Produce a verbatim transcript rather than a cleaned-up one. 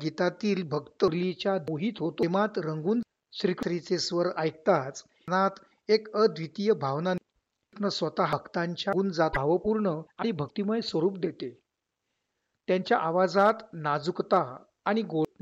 गीतातील भक्त मुरलीच्या मोहित होतो प्रेमात रंगून श्रीकृष्णाचे स्वर ऐकताच मनात एक अद्वितीय भावना न स्वतः भक्तांच्या गुण जात भावपूर्ण आणि भक्तिमय स्वरूप देते. त्यांच्या आवाजात नाजूकता आणि गोड